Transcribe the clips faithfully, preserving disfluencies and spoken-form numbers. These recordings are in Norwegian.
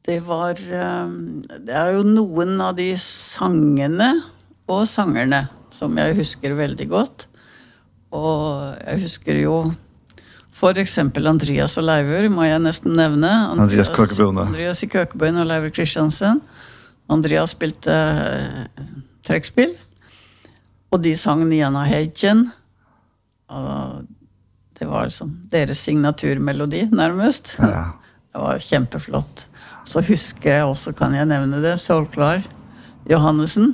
Det var, det er jo noen av de sangene og sangerne som jeg husker veldig godt. Og jeg husker jo for eksempel Andreas og Leivur, må jeg nesten nevne. Andreas, Andreas Køkebøen. Andreas i Køkebøen og Leivur Kristiansen. Andreas spilte trekkspill. Og de sang Niana Heidjen. Og det var liksom deres signaturmelodi, nærmest. Ja. Det var kjempeflott. Så husker jeg også, kan jeg nevne det, Solklar Johannessen,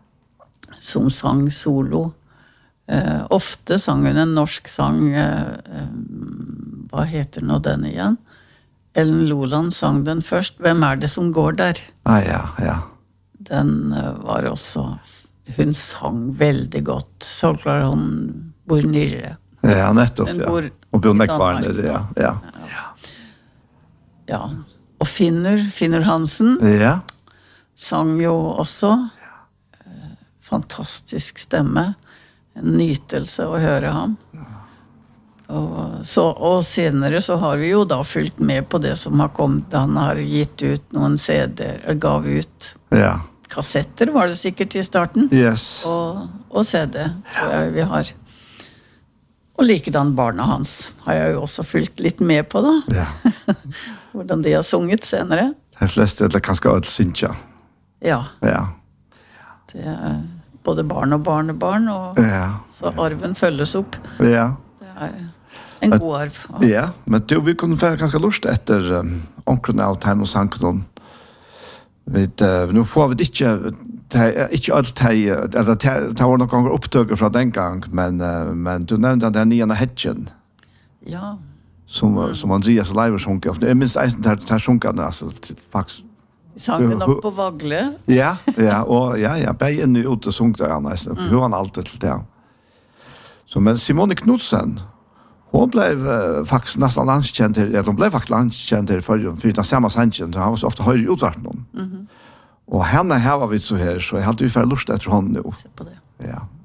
som sang solo. Eh, ofte sang hun en norsk sang, eh, hva heter nå den igjen? Ellen Loland sang den først, Hvem er det som går der? Ah, ja, ja. Den eh, var også, hun sang veldig godt. Solklar, hun bor nyrre. Ja, nettopp, ja. Og bor nekvarende, ja. Ja. Ja. Ja. Og Finner, Finner Hansen, ja. sang jo også. Eh, fantastisk stemme. En nytelse å høre ham. Og, så, og senere så har vi jo da fulgt med på det som har kommet. Han har gitt ut noen C D-er, eller gav ut ja. kassetter, var det sikkert i starten. Yes. Og, og C D, tror jeg vi har. Og likedan barna hans har jeg jo også fulgt litt med på da. Ja. Hvordan de har sunget senere. De fleste, det kanskje alt synsja. Ja. Ja. Det er både barn og barnebarn, og ja. så arven følges opp. Ja. Det er en god arv. Ja, men det, vi kunne være ganske lust etter um, onklene av Teim og Sankenon. Uh, nå får vi det ikke, det er ikke alt det, eller det var noen ganger opptøker fra den gang, men, uh, men du nevnte den Niana Hedgen. Ja. Som, mm. som Andreas og Leivur sunket. Jeg minns eisen til å sunke den, altså, faktisk. De sang den opp på Vagle. Ja, ja, og ja, ja, bare inn og ut og sunket den, nesten. Mm. Hun var alltid til det. Så, men Simone Knudsen, hon blev uh, faktiskt nästan landskjent her, ja, hon blev faktiskt landskjent her for, for den samme sannsjen, så han var så ofte høyre i utvarten. Mm -hmm. Og henne her var vi så her, så jeg hadde vi færre lust etter hånden nå. Se på det. Ja.